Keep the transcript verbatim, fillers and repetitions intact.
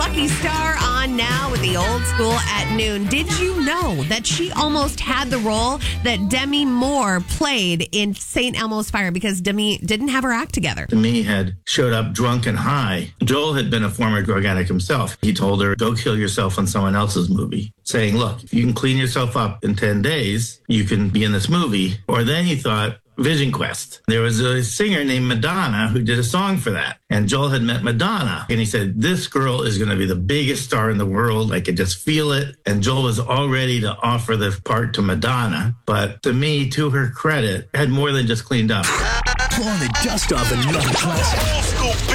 Lucky Star on now with the old school at noon. Did you know that she almost had the role that Demi Moore played in Saint Elmo's Fire because Demi didn't have her act together? Demi had showed up drunk and high. Joel had been a former drug addict himself. He told her, go kill yourself on someone else's movie, saying, look, if you can clean yourself up in ten days, you can be in this movie. Or then he thought, Vision Quest. There was a singer named Madonna who did a song for that. And Joel had met Madonna. And he said, this girl is going to be the biggest star in the world. I could just feel it. And Joel was all ready to offer the part to Madonna. But to me, to her credit, had more than just cleaned up. Blowing the dust off another classic.